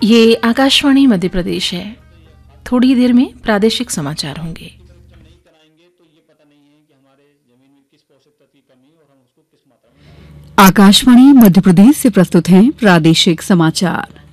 ये आकाशवाणी मध्य प्रदेश है। थोड़ी देर में प्रादेशिक समाचार होंगे। आकाशवाणी मध्य प्रदेश से प्रस्तुत हैं प्रादेशिक समाचार।